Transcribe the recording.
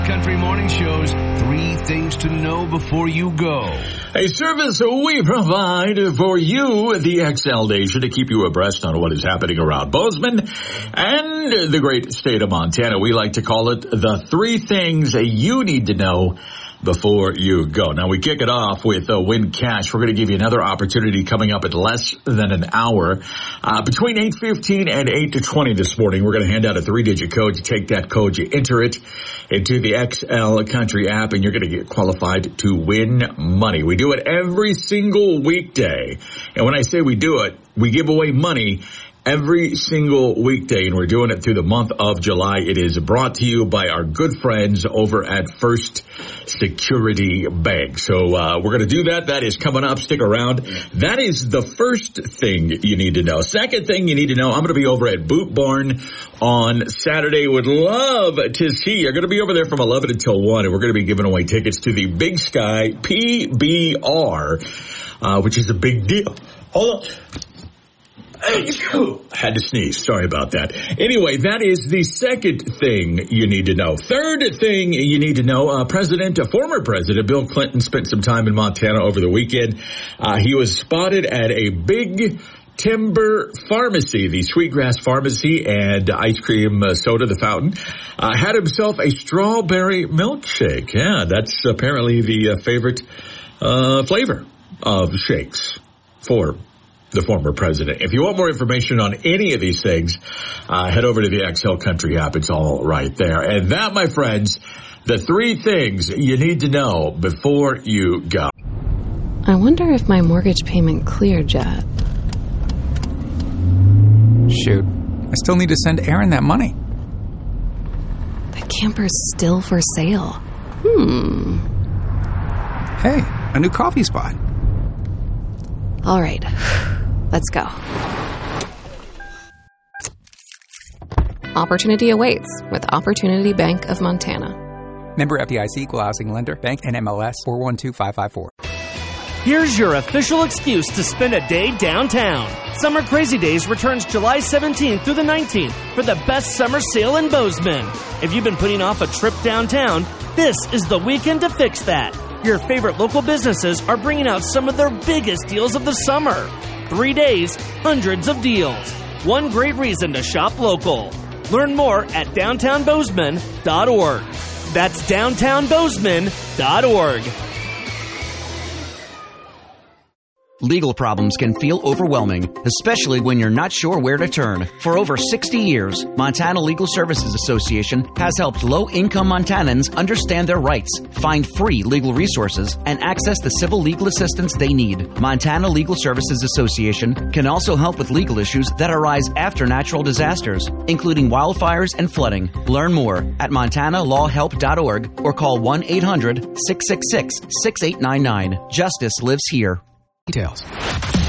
Country Morning Show's 3 things to know before you go. A service we provide for you, the XL Nation, to keep you abreast on what is happening around Bozeman and the great state of Montana. We like to call it the 3 things you need to know before you go. Now, we kick it off with Win Cash. We're going to give you another opportunity coming up in less than an hour. Between 8:15 and 8:20 this morning, we're going to hand out a 3-digit code. You take that code, you enter it into the XL Country app, and you're going to get qualified to win money. We do it every single weekday. And when I say we do it, we give away money every single weekday, and we're doing it through the month of July. It is brought to you by our good friends over at First Security Bank. So we're going to do that. That is coming up. Stick around. That is the first thing you need to know. Second thing you need to know, I'm going to be over at Boot Barn on Saturday. Would love to see you. You're going to be over there from 11 until 1, and we're going to be giving away tickets to the Big Sky PBR, which is a big deal. Hold on. Had to sneeze. Sorry about that. Anyway, that is the second thing you need to know. Third thing you need to know, former President Bill Clinton spent some time in Montana over the weekend. He was spotted at a Big Timber Pharmacy, the Sweetgrass Pharmacy, and ice cream soda, the fountain. Had himself a strawberry milkshake. Yeah, that's apparently the favorite flavor of shakes for the former president. If you want more information on any of these things, head over to the XL Country app. It's all right there. And that, my friends, the 3 things you need to know before you go. I wonder if my mortgage payment cleared yet. Shoot, I still need to send Aaron that money. The camper's still for sale. Hey, a new coffee spot. All right, let's go. Opportunity awaits with Opportunity Bank of Montana. Member FDIC, Equal Housing Lender, Bank NMLS 412554. Here's your official excuse to spend a day downtown. Summer Crazy Days returns July 17th through the 19th for the best summer sale in Bozeman. If you've been putting off a trip downtown, this is the weekend to fix that. Your favorite local businesses are bringing out some of their biggest deals of the summer. 3 days, hundreds of deals. One great reason to shop local. Learn more at downtownbozeman.org. That's downtownbozeman.org. Legal problems can feel overwhelming, especially when you're not sure where to turn. For over 60 years, Montana Legal Services Association has helped low-income Montanans understand their rights, find free legal resources, and access the civil legal assistance they need. Montana Legal Services Association can also help with legal issues that arise after natural disasters, including wildfires and flooding. Learn more at montanalawhelp.org or call 1-800-666-6899. Justice lives here. Details.